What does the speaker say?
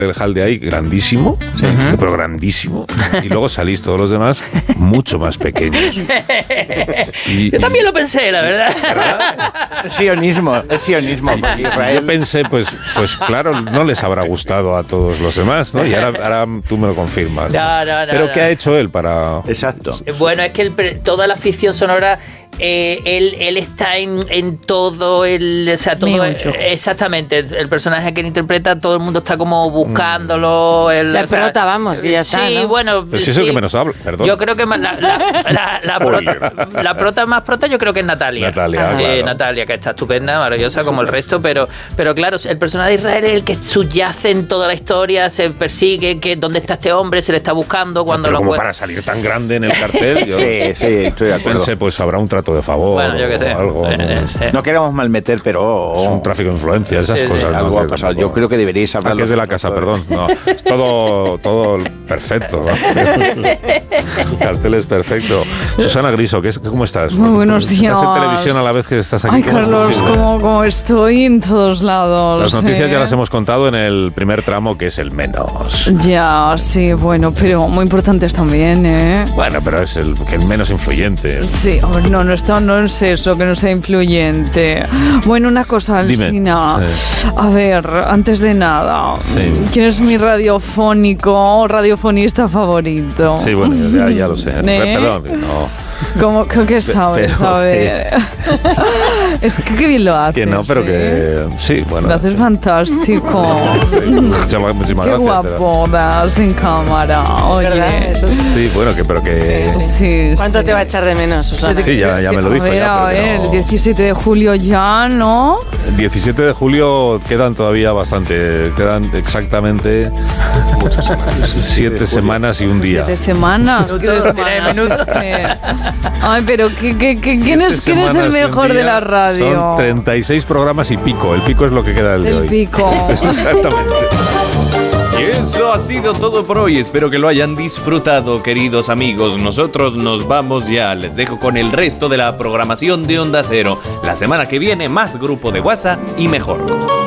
el hall de ahí grandísimo, pero grandísimo, y luego salís todos los demás mucho más pequeños. Yo también lo pensé, la verdad. Es sionismo. Yo pensé, pues claro, no les habrá gustado a todos los demás, ¿no? Y ahora tú me lo confirmas, ¿no? Pero ¿qué ha hecho él para...? Exacto. Bueno, es que toda la ficción sonora... él está en todo todo exactamente el personaje que él interpreta, todo el mundo está como buscándolo, la prota, vamos, que ya está, sí, ¿no? bueno, pero si es el que menos habla, perdón. yo creo que la prota más prota yo creo que es Natalia, claro. Natalia, que está estupenda, maravillosa como el resto, pero claro, el personaje de Israel es el que subyace en toda la historia, se persigue, que dónde está este hombre, se le está buscando cuando pero lo como para salir tan grande en el cartel, yo sí, estoy de acuerdo. pensé, pues habrá un trato de favor, bueno, yo qué sé, o algo, no queremos malmeter, pero es un tráfico de influencias, esas cosas, algo ha pasado. Yo creo que deberíais hablar. Que es de la casa, perdón, no, es todo perfecto, ¿no? El cartel es perfecto. Susana Griso, ¿cómo estás? Muy buenos días. Estás en televisión a la vez que estás aquí. Ay, Carlos, como estoy en todos lados. Las noticias ya las hemos contado en el primer tramo, que es el menos. Ya, sí, bueno, pero muy importantes también, ¿eh? Bueno, pero es el menos influyente. Sí, no es eso, que no sea influyente. Bueno, una cosa, Alsina. Sí. A ver, antes de nada, ¿quién es mi radiofonista favorito? Sí, bueno, ya lo sé. Perdón, no. ¿Cómo que sabes? A ver. Es que qué bien lo haces. Que no, pero que sí, bueno. Lo haces fantástico. Muchísimas qué gracias. Guapo das en cámara. Oye. Sí, bueno, pero que... Sí, ¿Cuánto te va a echar de menos, Susana? Sí, ya me lo dijo. A ver, el 17 de julio ya, ¿no? El 17 de julio quedan todavía bastante. Quedan exactamente 7 semanas y un día. 7 semanas. Ay, pero ¿quién es el mejor de la radio? Son 36 programas y pico. El pico es lo que queda del de hoy. El pico. Exactamente. Y eso ha sido todo por hoy. Espero que lo hayan disfrutado, queridos amigos. Nosotros nos vamos ya. Les dejo con el resto de la programación de Onda Cero. La semana que viene, más grupo de WhatsApp y mejor.